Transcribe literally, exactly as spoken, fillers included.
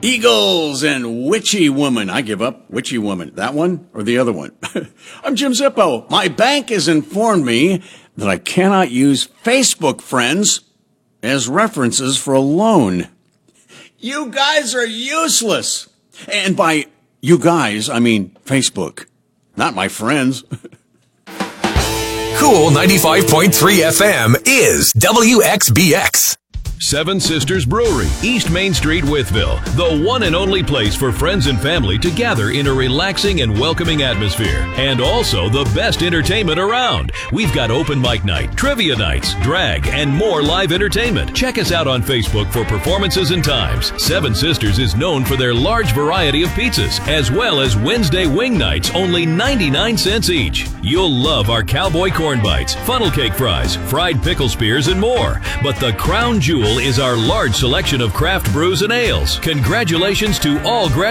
Eagles and Witchy Woman. I give up. Witchy Woman. That one or the other one? I'm Jim Zippo. My bank has informed me that I cannot use Facebook friends as references for a loan. You guys are useless. And by you guys, I mean Facebook, not my friends. Cool ninety-five point three F M is W X B X. Seven Sisters Brewery, East Main Street, Wytheville. The one and only place for friends and family to gather in a relaxing and welcoming atmosphere. And also the best entertainment around. We've got open mic night, trivia nights, drag, and more live entertainment. Check us out on Facebook for performances and times. Seven Sisters is known for their large variety of pizzas, as well as Wednesday wing nights, only ninety-nine cents each. You'll love our cowboy corn bites, funnel cake fries, fried pickle spears, and more. But the crown jewel is our large selection of craft brews and ales. Congratulations to all graduates.